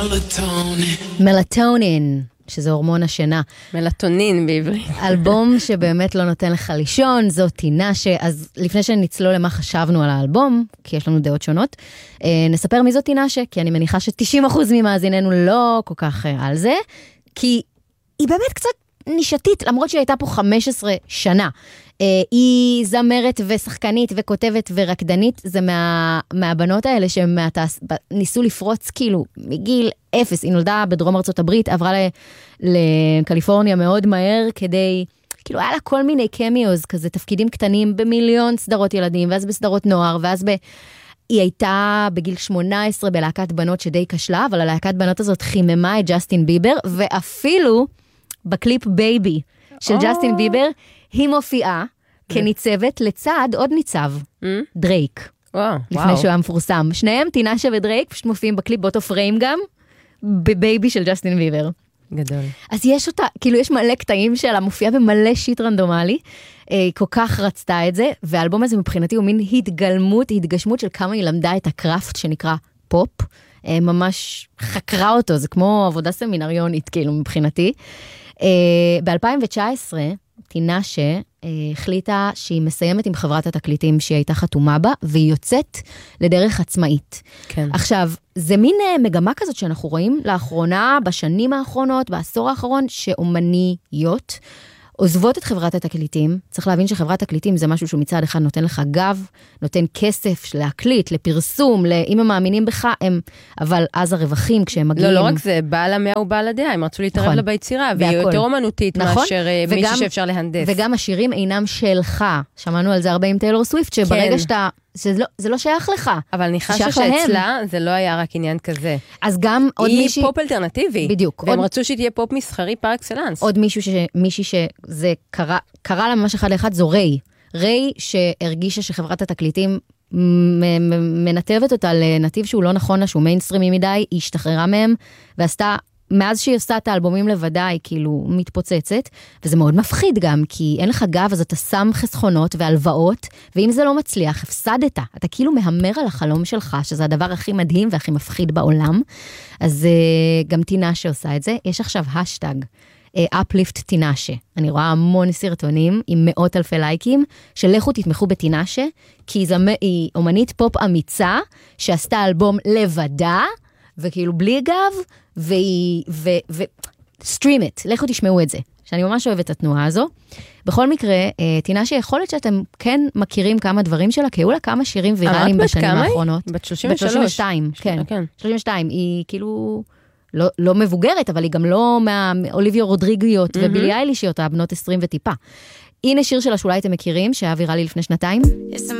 מלטונין, שזה הורמון השינה. מלטונין בעברית. אלבום שבאמת לא נותן לך לישון, זו תינשה. אז לפני שנצלול למה חשבנו על האלבום, כי יש לנו דעות שונות, נספר מי זו תינשה, כי אני מניחה ש90% ממאזיננו לא כל כך על זה, כי היא באמת קצת נישתית, למרות שהיא הייתה פה 15 שנה. היא זמרת ושחקנית וכותבת ורקדנית, זה מהבנות האלה שניסו לפרוץ כאילו מגיל 0, היא נולדה בדרום ארצות הברית, עברה לקליפורניה מאוד מהר כדי, כאילו היה לה כל מיני קמיוז, כזה תפקידים קטנים במיליון סדרות ילדים, ואז בסדרות נוער, ואז היא הייתה בגיל 18 בלהקת בנות שדי כשלה, אבל הלהקת בנות הזאת חיממה את ג'סטין ביבר, ואפילו בקליפ בייבי של ג'סטין ביבר, היא מופיעה כניצבת לצד עוד ניצב, דרייק. לפני שהוא היה מפורסם. שניהם, תינשה ודרייק, פשוט מופיעים בקליפ באותו פריים גם, בבייבי של ג'סטין ביבר. גדול. אז יש אותה, כאילו יש מלא קטעים שלה, מופיעה במלא שיט רנדומלי, כל כך רצתה את זה, והאלבום הזה מבחינתי הוא מין התגשמות של כמה היא למדה את הקראפט שנקרא פופ, ממש חקרה אותו, זה כמו עבודה סמינריונית, כאילו מבחינתי. ב-2019, תינשה החליטה שהיא מסיימת עם חברת התקליטים שהיא הייתה חתומה בה, והיא יוצאת לדרך עצמאית. כן. עכשיו, זה מין מגמה כזאת שאנחנו רואים לאחרונה, בשנים האחרונות, בעשור האחרון, שאומניות עוזבות את חברת התקליטים. צריך להבין שחברת התקליטים זה משהו שהוא מצד אחד נותן לך גב, נותן כסף להקליט, לפרסום, אם הם מאמינים בך, אבל אז הרווחים כשהם מגיעים... לא רק זה, בעל המאה הוא בעל הדעה, הם רצו להתערב לה ביצירה, והיא יותר אומנותית מאשר מישהו שאפשר להנדס. וגם השירים אינם שלך. שמענו על זה הרבה עם טיילור סוויפט, שברגע שאתה... זה לא שייך לך. אבל אני חשה שאצלה זה לא היה רק עניין כזה. אז גם עוד מישהי... היא פופ אלטרנטיבי. בדיוק. והם רצו שתהיה פופ מסחרי פר אקסלנס. עוד מישהי שזה קרה לה ממש אחד לאחד, זו ריי. ריי שהרגישה שחברת התקליטים מנתבת אותה לנתיב שהוא לא נכון לה, שהוא מיינסטרימי מדי, היא השתחררה מהם, ועשתה... מאז שהיא עושה את האלבומים לבדה, היא כאילו מתפוצצת, וזה מאוד מפחיד גם, כי אין לך גב, אז אתה שם חסכונות והלוואות, ואם זה לא מצליח, הפסדת. אתה כאילו מהמר על החלום שלך, שזה הדבר הכי מדהים והכי מפחיד בעולם. אז גם תינשה עושה את זה. יש עכשיו השטג, uplift תינשה. אני רואה המון סרטונים עם מאות אלפי לייקים, שלכו תתמכו בתינשה, כי היא אומנית פופ אמיצה, שעשתה אלבום לבדה, וכאילו בלי גב, סטרים את, לכו תשמעו את זה, שאני ממש אוהבת את התנועה הזו. בכל מקרה, תינשה יכולת שאתם כן מכירים כמה דברים שלה, כי היו לה כמה שירים ויראליים בשנים האחרונות. בת 33. בת 32, כן. 32, היא כאילו לא מבוגרת, אבל היא גם לא מהאוליביה רודריגיות ובילי איילישיות, הבנות 20 וטיפה. הנה שיר שלה שאולי אתם מכירים, שהיה ויראלי לפני שנתיים. It's a